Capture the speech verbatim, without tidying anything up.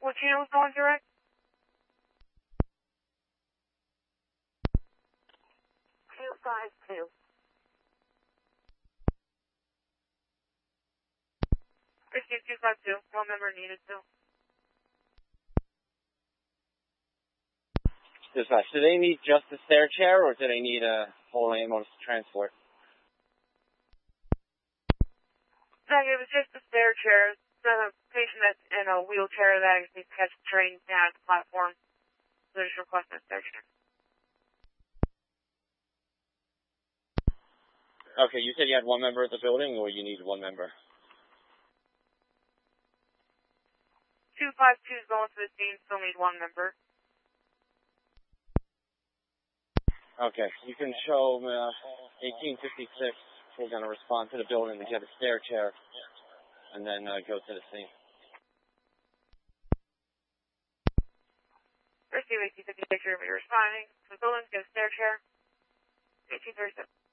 What channel is going direct? two five two. Receive two five two. One member needed to. Dispatch, do they need just a stair chair or do they need a whole ambulance transport? No, it was just a stair chair. The patient that's in a wheelchair that needs to catch the train down at the platform. So just request a stair chair. Okay, you said you had one member at the building or you need one member? two five two is going to the scene, still need one member. Okay, you can show uh, eighteen fifty-six. We're going to respond to the building to get a stair chair and then uh, go to the scene. Receive eighteen fifty-six, you're responding to the building to get a stair chair. eighteen thirty-seven.